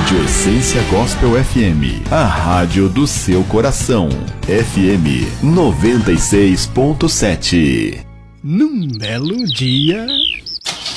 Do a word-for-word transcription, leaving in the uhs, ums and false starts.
Rádio Essência Gospel F M, a rádio do seu coração. F M noventa e seis ponto sete. Num belo dia...